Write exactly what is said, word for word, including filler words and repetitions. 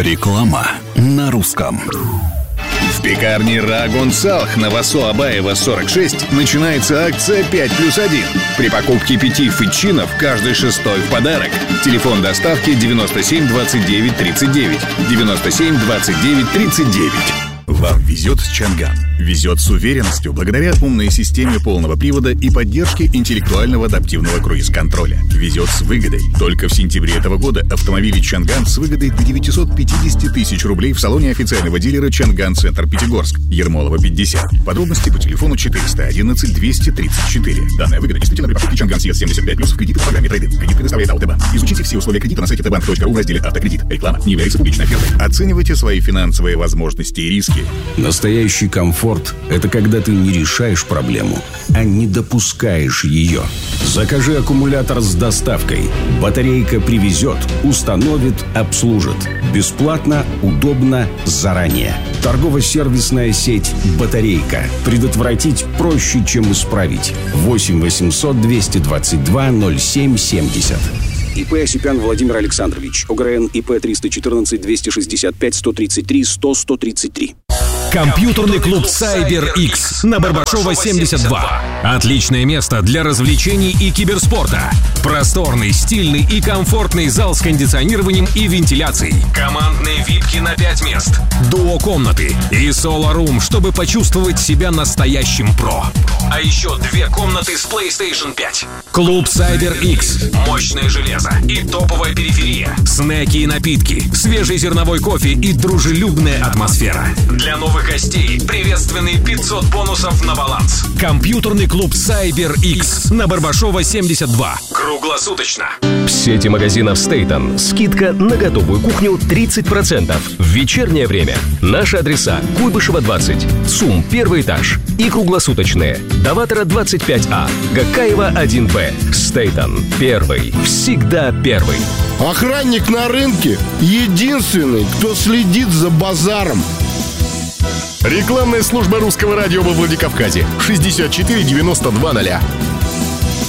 Реклама на русском. В пекарне Рагун Салх на Васо Абаева сорок шесть начинается акция пять плюс один. При покупке пяти фитчинов каждый шестой в подарок. Телефон доставки девяносто семь двадцать девять тридцать девять. девяносто семь двадцать девять тридцать девять. Вам везет с Чанган. Везет с уверенностью благодаря умной системе полного привода и поддержке интеллектуального адаптивного круиз-контроля. Везет с выгодой. Только в сентябре этого года автомобили Чанган с выгодой до девятьсот пятьдесят тысяч рублей в салоне официального дилера Чанган Центр Пятигорск. Ермолова пятьдесят. Подробности по телефону четыреста одиннадцать двести тридцать четыре. Данная выгода действительно при покупке Чанган Си Эс семьдесят пять плюс в кредит в программе трейд-ин. Кредит предоставляет Алтебанк. Изучите все условия кредита на сайте тэ банк точка ру в разделе «Автокредит». Реклама не является публичной офертой. Оценивайте свои финансовые возможности и риски. Настоящий комфорт – это когда ты не решаешь проблему, а не допускаешь ее. Закажи аккумулятор с доставкой. Батарейка привезет, установит, обслужит. Бесплатно, удобно, заранее. Торгово-сервисная сеть «Батарейка». Предотвратить проще, чем исправить. восемь восемьсот двести двадцать два ноль семь семьдесят. ИП Осипян Владимир Александрович. ОГРН ИП триста четырнадцать двести шестьдесят пять сто тридцать три сто сто тридцать три. Компьютерный клуб CyberX на Барбашова семьдесят два. Отличное место для развлечений и киберспорта. Просторный, стильный и комфортный зал с кондиционированием и вентиляцией. Командные випки на пять мест. Дуо-комнаты и соло-рум, чтобы почувствовать себя настоящим про. А еще две комнаты с PlayStation пять. Клуб CyberX. Мощное железо и топовая периферия. Снеки и напитки, свежий зерновой кофе и дружелюбная атмосфера. Для новых гостей приветственные пятьсот бонусов на баланс. Компьютерный клуб CyberX на Барбашова семьдесят два. Круглосуточно. В сети магазинов Стейтон скидка на готовую кухню тридцать процентов. В вечернее время. Наши адреса: Куйбышева двадцать, ЦУМ первый этаж и круглосуточные. Даватора двадцать пять А, Гакаева один Б. Стейтон. Первый. Всегда первый. Охранник на рынке единственный, кто следит за базаром. Рекламная служба русского радио во Владикавказе. шестьдесят четыре девяносто два ноль.